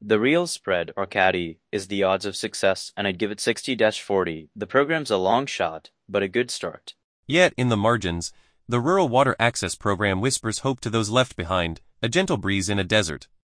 The real spread, or caddy, is the odds of success, and I'd give it 60-40. The program's a long shot, but a good start. Yet, in the margins, the Rural Water Access Program whispers hope to those left behind, a gentle breeze in a desert.